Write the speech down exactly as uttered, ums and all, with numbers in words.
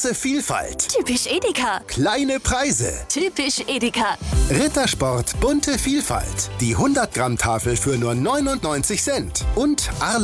Große Vielfalt. Typisch Edeka. Kleine Preise. Typisch Edeka. Rittersport bunte Vielfalt. Die hundert Gramm Tafel für nur neunundneunzig Cent. Und